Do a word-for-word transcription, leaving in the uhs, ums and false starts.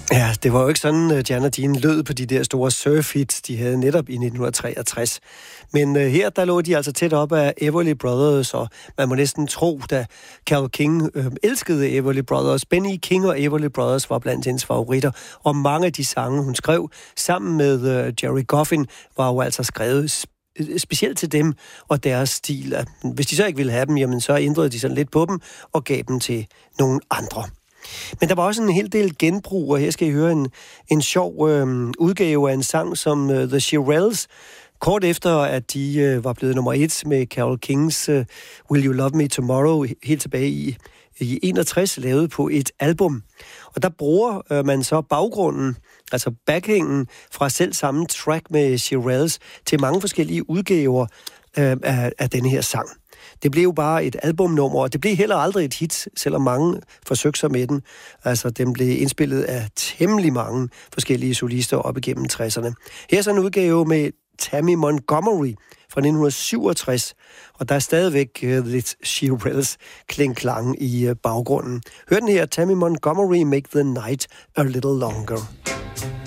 Ja, det var jo ikke sådan, at Jan og Dean lød på de der store surf-hits, de havde netop i nitten treogtres. Men uh, her, der lå de altså tæt op af Everly Brothers, og man må næsten tro, da Carole King øh, elskede Everly Brothers. Benny King og Everly Brothers var blandt hendes favoritter, og mange af de sange, hun skrev sammen med uh, Jerry Goffin, var jo altså skrevet specielt til dem og deres stil. Hvis de så ikke ville have dem, jamen så ændrede de sådan lidt på dem og gav dem til nogle andre. Men der var også en hel del genbrug, og her skal I høre en, en sjov øh, udgave af en sang som uh, The Shirelles. Kort efter, at de øh, var blevet nummer et med Carole Kings uh, Will You Love Me Tomorrow, helt tilbage i, i enogtres, lavet på et album. Og der bruger øh, man så baggrunden, altså backhængen fra selv samme track med Shirelles, til mange forskellige udgaver øh, af, af denne her sang. Det blev jo bare et albumnummer, og det blev heller aldrig et hit, selvom mange forsøgte sig med den. Altså, den blev indspillet af temmelig mange forskellige solister op igennem tresserne. Her er så en udgave med Tammy Montgomery fra nitten syvogtres, og der er stadigvæk uh, lidt Shirelles kling-klang i uh, baggrunden. Hør den her, Tammy Montgomery, Make the Night a Little Longer.